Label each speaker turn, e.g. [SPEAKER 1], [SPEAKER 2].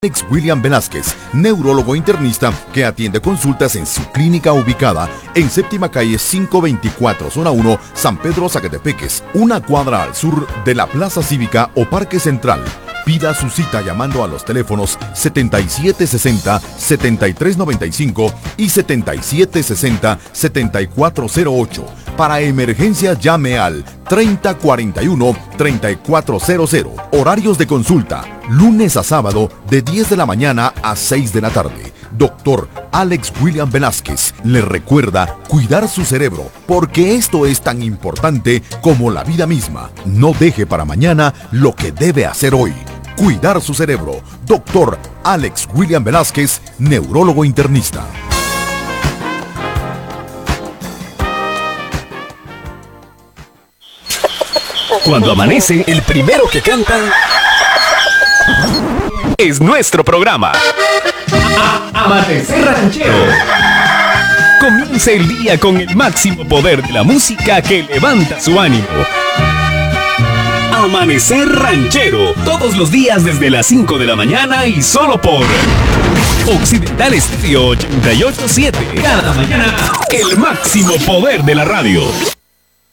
[SPEAKER 1] Alex William Velázquez, neurólogo internista que atiende consultas en su clínica ubicada en séptima calle 524, zona 1, San Pedro Zacatepeques, una cuadra al sur de la Plaza Cívica o Parque Central. Pida su cita llamando a los teléfonos 7760-7395 y 7760-7408. Para emergencias llame al 3041-3400. Horarios de consulta, lunes a sábado de 10 de la mañana a 6 de la tarde. Doctor Alex William Velázquez le recuerda cuidar su cerebro porque esto es tan importante como la vida misma. No deje para mañana lo que debe hacer hoy. Cuidar su cerebro. Doctor Alex William Velázquez, neurólogo internista.
[SPEAKER 2] Cuando amanece, el primero que canta es nuestro programa. Amanecer Ranchero. Comienza el día con el máximo poder de la música que levanta su ánimo. Amanecer Ranchero, todos los días desde las 5 de la mañana y solo por Occidental Estéreo 88.7. Cada mañana, el máximo poder de la radio.